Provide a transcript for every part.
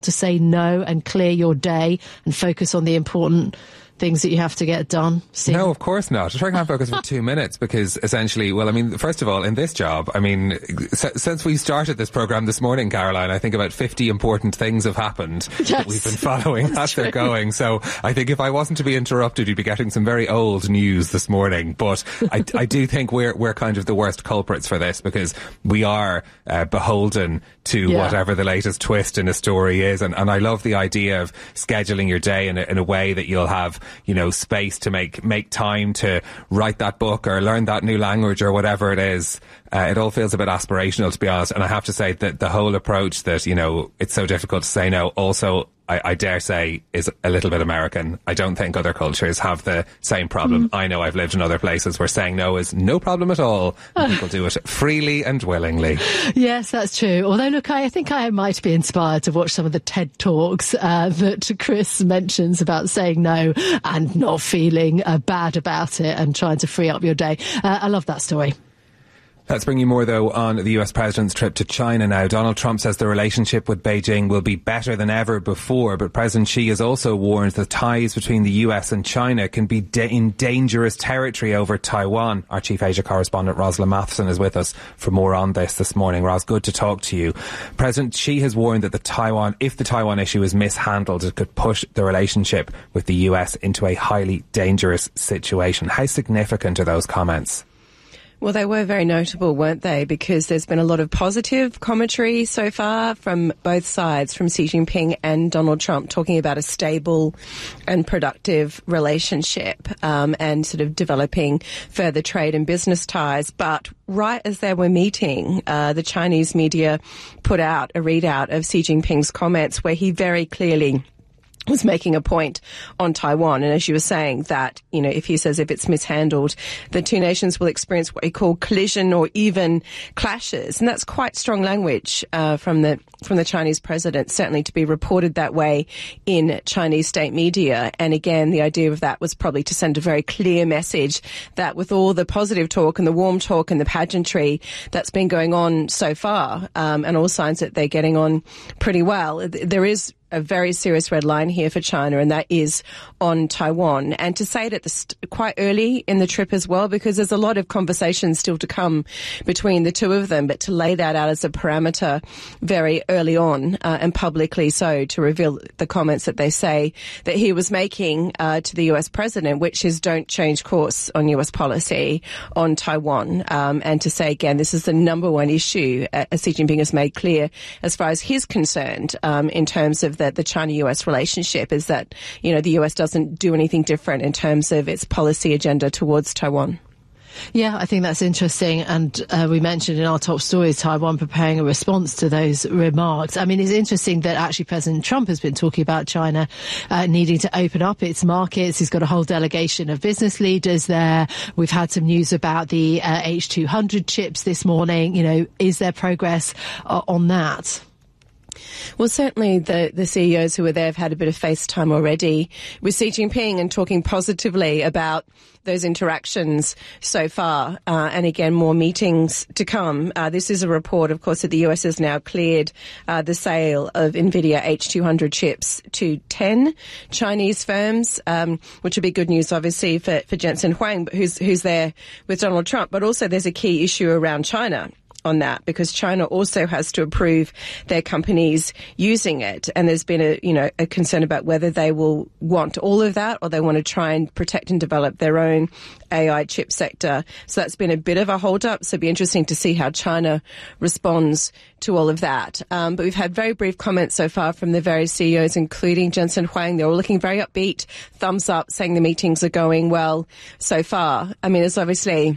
to say no and clear your day and focus on the important things that you have to get done? No, of course not. Try and focus for 2 minutes because essentially, well, I mean, first of all, in this job, I mean, since we started this programme this morning, Caroline, I think about 50 important things have happened that we've been following as they're going. So I think if I wasn't to be interrupted, you'd be getting some very old news this morning. But I do think we're kind of the worst culprits for this because we are beholden to whatever the latest twist in a story is. And I love the idea of scheduling your day in a way that you'll have, you know, space to make time to write that book or learn that new language or whatever it is. It all feels a bit aspirational, to be honest. And I have to say that the whole approach that, you know, it's so difficult to say no, also, I dare say, is a little bit American. I don't think other cultures have the same problem. I know I've lived in other places where saying no is no problem at all. And people do it freely and willingly. Yes, that's true. Although, look, I think I might be inspired to watch some of the TED Talks that Chris mentions about saying no and not feeling bad about it and trying to free up your day. I love that story. Let's bring you more, though, on the US president's trip to China now. Donald Trump says the relationship with Beijing will be better than ever before, but President Xi has also warned that ties between the US and China can be in dangerous territory over Taiwan. Our Chief Asia correspondent, Rosalind Matheson, is with us for more on this morning. Ros, good to talk to you. President Xi has warned that if the Taiwan issue is mishandled, it could push the relationship with the US into a highly dangerous situation. How significant are those comments? Well, they were very notable, weren't they? Because there's been a lot of positive commentary so far from both sides, from Xi Jinping and Donald Trump, talking about a stable and productive relationship and sort of developing further trade and business ties. But right as they were meeting, the Chinese media put out a readout of Xi Jinping's comments where he very clearly was making a point on Taiwan. And as you were saying, that, you know, if it's mishandled, the two nations will experience what he called collision or even clashes. And that's quite strong language from the Chinese president, certainly to be reported that way in Chinese state media. And again, the idea of that was probably to send a very clear message that with all the positive talk and the warm talk and the pageantry that's been going on so far, and all signs that they're getting on pretty well, there is a very serious red line here for China, and that is on Taiwan. And to say it at quite early in the trip as well, because there's a lot of conversation still to come between the two of them, but to lay that out as a parameter very early on and publicly so, to reveal the comments that they say that he was making to the US president, which is don't change course on US policy on Taiwan. And to say, again, this is the number one issue, as Xi Jinping has made clear, as far as he's concerned, in terms of the China-US relationship, is that, you know, the US doesn't do anything different in terms of its policy agenda towards Taiwan. Yeah, I think that's interesting. And we mentioned in our top stories Taiwan preparing a response to those remarks. I mean, it's interesting that actually President Trump has been talking about China needing to open up its markets. He's got a whole delegation of business leaders there. We've had some news about the H200 chips this morning. You know, is there progress on that? Well, certainly the CEOs who were there have had a bit of FaceTime already with Xi Jinping and talking positively about those interactions so far. And again, more meetings to come. This is a report, of course, that the US has now cleared the sale of NVIDIA H200 chips to 10 Chinese firms, which would be good news, obviously, for Jensen Huang, who's there with Donald Trump. But also there's a key issue around China on that, because China also has to approve their companies using it. And there's been a concern about whether they will want all of that or they want to try and protect and develop their own AI chip sector. So that's been a bit of a hold up. So it'll be interesting to see how China responds to all of that. But we've had very brief comments so far from the various CEOs, including Jensen Huang. They're all looking very upbeat, thumbs up, saying the meetings are going well so far. I mean, there's obviously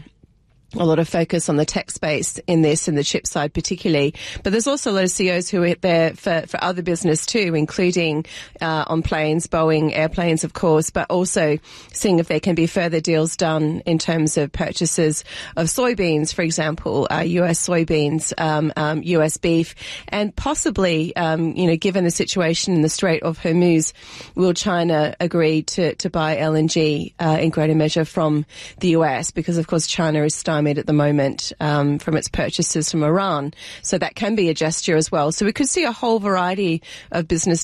a lot of focus on the tech space in this, and the chip side particularly. But there's also a lot of CEOs who are there for other business too, including on planes, Boeing airplanes, of course, but also seeing if there can be further deals done in terms of purchases of soybeans, for example, US soybeans, US beef, and possibly, given the situation in the Strait of Hormuz, will China agree to buy LNG in greater measure from the US? Because, of course, China is stymied stymied at the moment from its purchases from Iran. So that can be a gesture as well. So we could see a whole variety of business